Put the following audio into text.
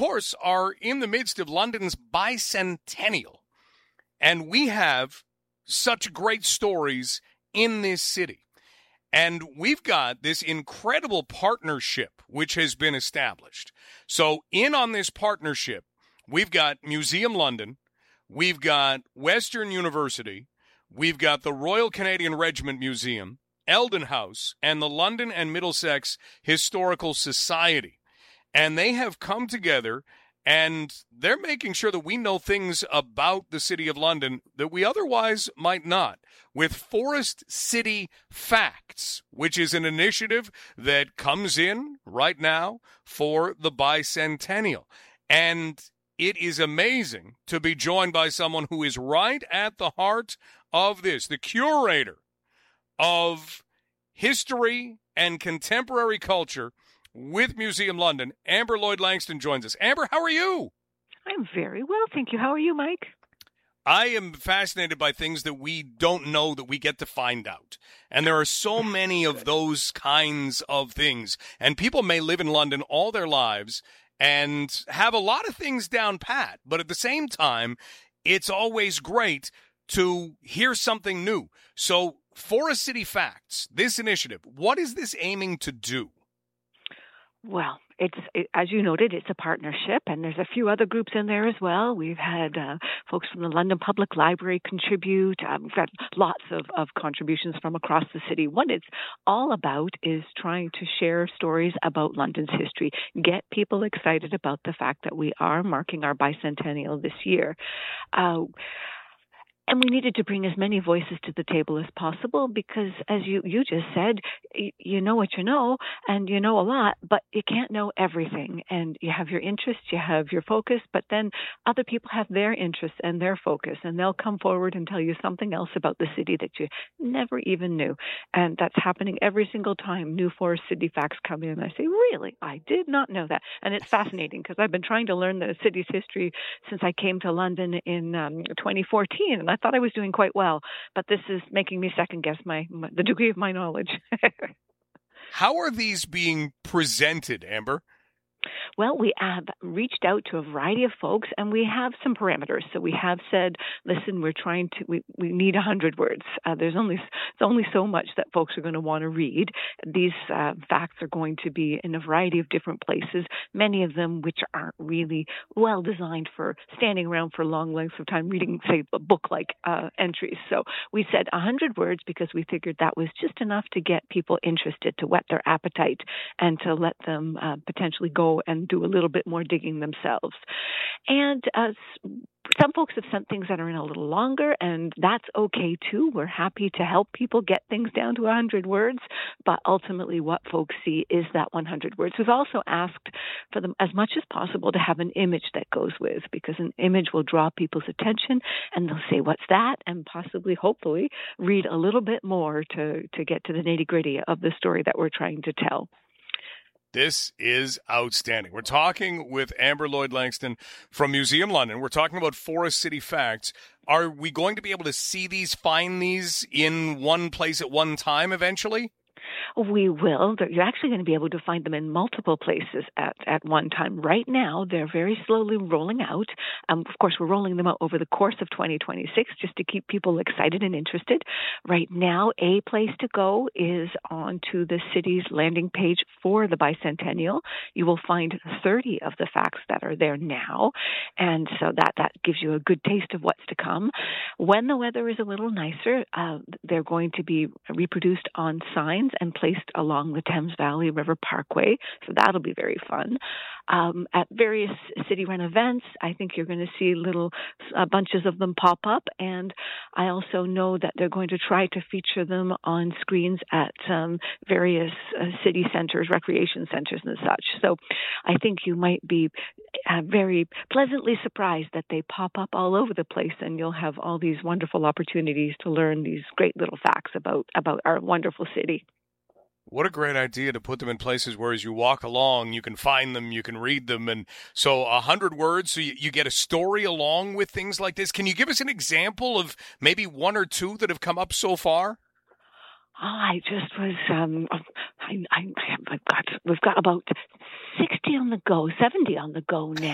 course, are in the midst of London's bicentennial. And we have such great stories in this city. And we've got this incredible partnership which has been established. So in on this partnership, we've got Museum London, we've got Western University, we've got the Royal Canadian Regiment Museum, Eldon House, and the London and Middlesex Historical Society. And they have come together, and they're making sure that we know things about the City of London that we otherwise might not, with Forest City Facts, which is an initiative that comes in right now for the bicentennial. And it is amazing to be joined by someone who is right at the heart of this, the curator of history and contemporary culture with Museum London. Amber Lloyd-Langston joins us. Amber, how are you? I'm very well, thank you. How are you, Mike? I am fascinated by things that we don't know that we get to find out. And there are so many of those kinds of things. And people may live in London all their lives and have a lot of things down pat. But at the same time, it's always great to hear something new. So, Forest City Facts, this initiative, what is this aiming to do? Well, as you noted, it's a partnership, and there's a few other groups in there as well. We've had folks from the London Public Library contribute. We've got lots of contributions from across the city. What it's all about is trying to share stories about London's history, get people excited about the fact that we are marking our bicentennial this year. And we needed to bring as many voices to the table as possible because, as you just said, you know what you know, and you know a lot, but you can't know everything. And you have your interests, you have your focus, but then other people have their interests and their focus, and they'll come forward and tell you something else about the city that you never even knew. And that's happening every single time new Forest City Facts come in. I say, really? I did not know that. And it's fascinating because I've been trying to learn the city's history since I came to London in 2014, and I thought I was doing quite well, but this is making me second guess the degree of my knowledge. How are these being presented, Amber? Well, we have reached out to a variety of folks, and we have some parameters. So we have said, listen, we need 100 words. There's only so much that folks are going to want to read. These facts are going to be in a variety of different places, many of them which aren't really well designed for standing around for long lengths of time reading, say, book-like entries. So we said 100 words because we figured that was just enough to get people interested, to whet their appetite, and to let them potentially go and do a little bit more digging themselves. And some folks have sent things that are in a little longer, and that's okay too. We're happy to help people get things down to 100 words, but ultimately what folks see is that 100 words. We've also asked for them as much as possible to have an image that goes with, because an image will draw people's attention, and they'll say, what's that? And possibly, hopefully, read a little bit more to get to the nitty-gritty of the story that we're trying to tell. This is outstanding. We're talking with Amber Lloyd-Langston from Museum London. We're talking about Forest City Facts. Are we going to be able to see these, find these in one place at one time eventually? We will. You're actually going to be able to find them in multiple places at one time. Right now, they're very slowly rolling out. Of course, we're rolling them out over the course of 2026 just to keep people excited and interested. Right now, a place to go is onto the city's landing page for the bicentennial. You will find 30 of the facts that are there now, and so that gives you a good taste of what's to come. When the weather is a little nicer, they're going to be reproduced on signs and placed along the Thames Valley River Parkway, so that'll be very fun. At various city-run events, I think you're going to see little bunches of them pop up, and I also know that they're going to try to feature them on screens at various city centers, recreation centers and such. So I think you might be very pleasantly surprised that they pop up all over the place, and you'll have all these wonderful opportunities to learn these great little facts about our wonderful city. What a great idea to put them in places where as you walk along, you can find them, you can read them. And so 100 words, so you get a story along with things like this. Can you give us an example of maybe one or two that have come up so far? I just was, we've got about 60 on the go, 70 on the go now.